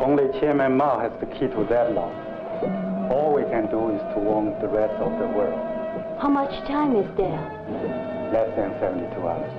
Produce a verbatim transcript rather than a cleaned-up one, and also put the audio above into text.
Only Chairman Mao has the key to that law. All we can do is to warn the rest of the world. How much time is there? Less than seventy-two hours.